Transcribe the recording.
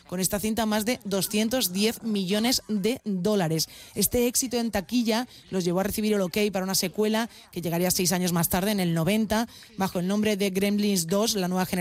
con esta cinta más de 210 millones de dólares. Este éxito en taquilla los llevó a recibir el ok para una secuela que llegaría 6 años más tarde, en el 90, bajo el nombre de Gremlins 2, la nueva generación